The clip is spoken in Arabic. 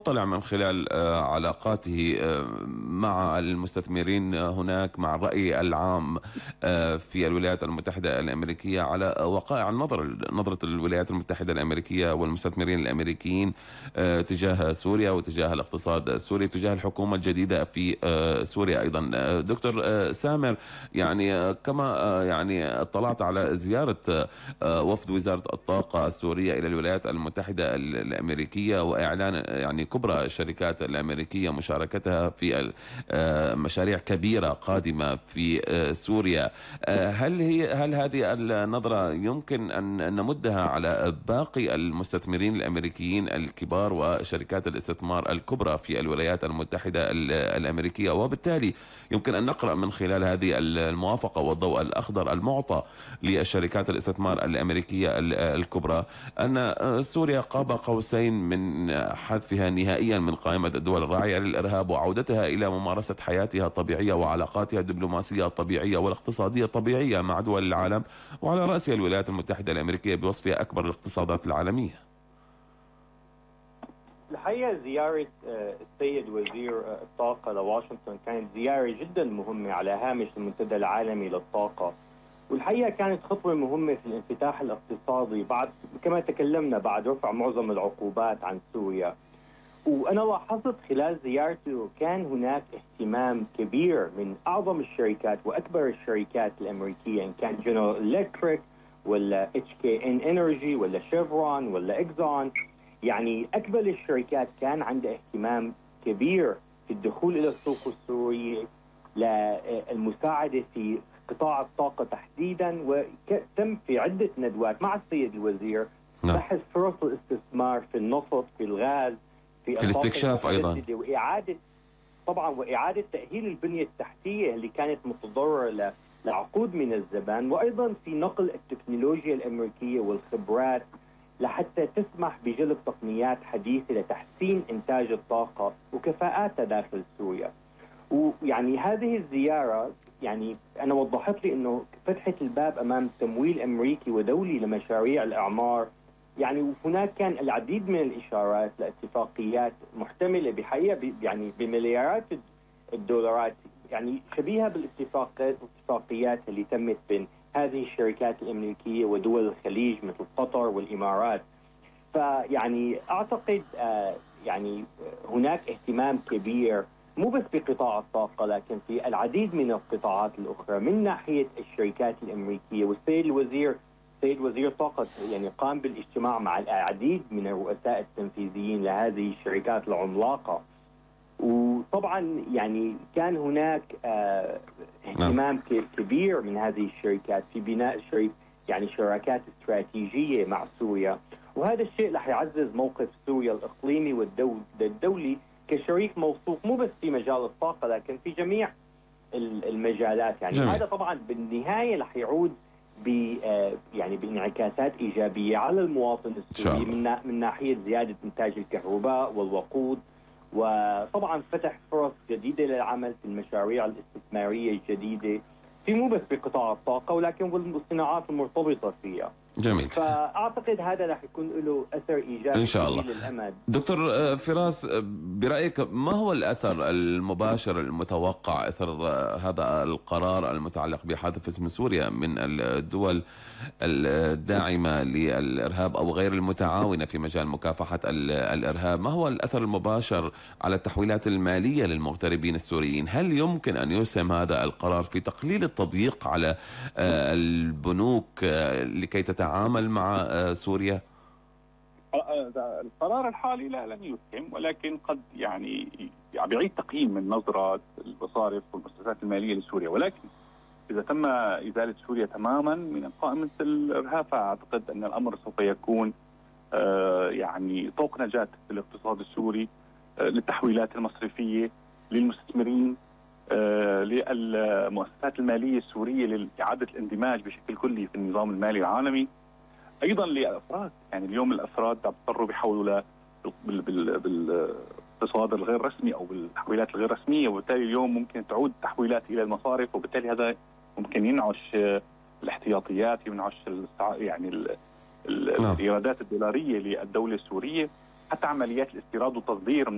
طلع من خلال علاقاته مع المستثمرين هناك، مع الرأي العام في الولايات المتحدة الأمريكية، على وقائع نظرة الولايات المتحدة الأمريكية والمستثمرين الأمريكيين تجاه سوريا وتجاه الاقتصاد السوري، تجاه الحكومة الجديدة في سوريا أيضا. دكتور سامر، يعني كما يعني اطلعت على زيارة وفد وزارة الطاقة السورية إلى الولايات المتحدة الأمريكية، وإعلان يعني كبرى الشركات الأمريكية مشاركتها في مشاريع كبيرة قادمة في سوريا. هل هذه النظرة يمكن أن نمدها على باقي المستثمرين الأمريكيين الكبار وشركات الاستثمار الكبرى في الولايات المتحدة الأمريكية، وبالتالي يمكن أن نقرأ من خلال هذه الموافقة والضوء الأخضر المعطى للشركات الاستثمار الأمريكية الكبرى أن سوريا قاب قوسين من حذفها نهائيا من قائمة الدول الراعية للإرهاب وعودتها إلى ممارسة حياتها الطبيعية وعلاقاتها الدبلوماسية الطبيعية والاقتصادية الطبيعية مع دول العالم، وعلى رأسها الولايات المتحدة الأمريكية بوصفها أكبر الاقتصادات العالمية. الحقيقة زيارة السيد وزير الطاقة لواشنطن كانت زيارة جدا مهمة على هامش المنتدى العالمي للطاقة، والحقيقة كانت خطوة مهمة في الانفتاح الاقتصادي بعد كما تكلمنا بعد رفع معظم العقوبات عن سوريا. وأنا لاحظت خلال زيارته كان هناك اهتمام كبير من أعظم الشركات وأكبر الشركات الأمريكية، إن كان جنرال إلكتريك ولا HKN Energy ولا شيفرون ولا إكزون. يعني أكبر الشركات كان عندها اهتمام كبير في الدخول إلى السوق السوري للمساعدة في قطاع الطاقة تحديدا، وتم في عدة ندوات مع السيد الوزير بحث فرص الاستثمار في النفط، في الغاز، في الاستكشاف أيضا، وإعادة تأهيل البنية التحتية اللي كانت متضررة لعقود من الزمان، وأيضا في نقل التكنولوجيا الأمريكية والخبرات لحتى تسمح بجلب تقنيات حديثة لتحسين إنتاج الطاقة وكفاءاتها داخل سوريا. ويعني هذه الزيارة يعني أنا وضحت لي أنه فتحت الباب أمام تمويل أمريكي ودولي لمشاريع الإعمار. يعني هناك كان العديد من الإشارات لاتفاقيات محتملة بحقيقة يعني بمليارات الدولارات، يعني شبيهة بالاتفاقيات اللي تمت بين هذه الشركات الأمريكية ودول الخليج مثل قطر والإمارات. فيعني أعتقد يعني هناك اهتمام كبير مو بس بقطاع الطاقة لكن في العديد من القطاعات الأخرى من ناحية الشركات الأمريكية. والسيد وزير الطاقة يعني قام بالاجتماع مع العديد من الرؤساء التنفيذيين لهذه الشركات العملاقة، وطبعا يعني كان هناك اهتمام كبير من هذه الشركات في بناء يعني شراكات استراتيجية مع سوريا، وهذا الشيء رح يعزز موقف سوريا الإقليمي والدولي كشريك موثوق مو بس في مجال الطاقة لكن في جميع المجالات. يعني جميل. هذا طبعا بالنهاية رح يعود يعني بانعكاسات إيجابية على المواطن السوري من ناحية زيادة إنتاج الكهرباء والوقود، وطبعا فتح فرص جديدة للعمل في المشاريع الاستثمارية الجديدة في مو بس بقطاع الطاقة ولكن بالصناعات المرتبطة فيها. جميل. فأعتقد هذا رح يكون له أثر إيجابي إن شاء الله. للأمد. دكتور فراس، برأيك ما هو الأثر المباشر المتوقع أثر هذا القرار المتعلق بحذف اسم سوريا من الدول الداعمة للإرهاب أو غير المتعاونة في مجال مكافحة الإرهاب؟ ما هو الأثر المباشر على التحويلات المالية للمغتربين السوريين؟ هل يمكن أن يسهم هذا القرار في تقليل التضييق على البنوك لكي تتعامل مع سوريا؟ القرار الحالي لن يسهم، ولكن قد يعني بيعيد تقييم من نظرة المصارف والمؤسسات المالية لسوريا. ولكن إذا تم إزالة سوريا تماما من قائمة الإرهاب فأعتقد أن الأمر سوف يكون يعني طوق نجاة للاقتصاد السوري، للتحويلات المصرفية، للمستثمرين، للمؤسسات المالية السورية لإعادة الاندماج بشكل كلي في النظام المالي العالمي، أيضا للأفراد. يعني اليوم الأفراد بيضطروا بيحولوا بالاقتصاد الغير رسمي أو بالتحويلات الغير رسمية، وبالتالي اليوم ممكن تعود التحويلات إلى المصارف، وبالتالي هذا ممكن ينعش الاحتياطيات، ينعش يعني الإيرادات الدولارية للدولة السورية، حتى عمليات الاستيراد والتصدير.